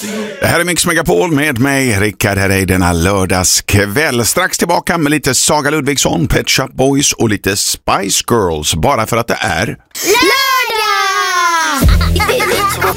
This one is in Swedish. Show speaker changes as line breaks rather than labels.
Det här är Mix Megapol med mig, Rickard, här är denna lördagskväll. Strax tillbaka med lite Saga Ludvigsson, Pet Shop Boys och lite Spice Girls, bara för att det är...